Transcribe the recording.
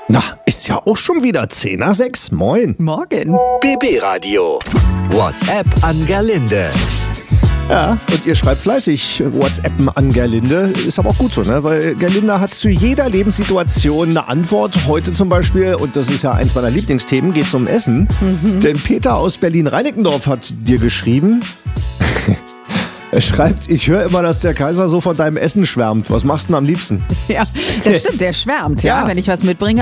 Na, ist ja auch schon wieder 10 nach 6. Moin. Morgen. BB Radio. WhatsApp an Gerlinde. Ja, und ihr schreibt fleißig WhatsAppen an Gerlinde. Ist aber auch gut so, ne? Weil Gerlinde hat zu jeder Lebenssituation eine Antwort. Heute zum Beispiel, und das ist ja eins meiner Lieblingsthemen, geht es um Essen. Denn Peter aus Berlin-Reinickendorf hat dir geschrieben. Er schreibt, ich höre immer, dass der Kaiser so von deinem Essen schwärmt. Was machst du denn am liebsten? Ja, das stimmt, der schwärmt, ja, Ja. wenn ich was mitbringe.